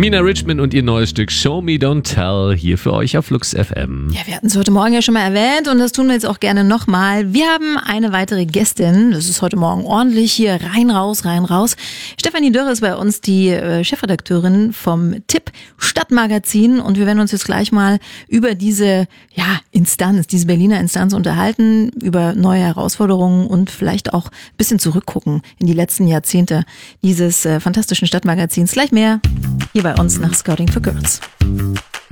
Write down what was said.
Mina Richmond und ihr neues Stück Show Me Don't Tell hier für euch auf Flux FM. Ja, wir hatten es heute Morgen ja schon mal erwähnt und das tun wir jetzt auch gerne nochmal. Wir haben eine weitere Gästin, das ist heute Morgen ordentlich hier rein, raus. Stefanie Dörr ist bei uns die Chefredakteurin vom Tipp Stadtmagazin und wir werden uns jetzt gleich mal über diese Instanz, diese Berliner Instanz unterhalten, über neue Herausforderungen und vielleicht auch ein bisschen zurückgucken in die letzten Jahrzehnte dieses fantastischen Stadtmagazins. Gleich mehr hier bei uns nach Scouting for Girls.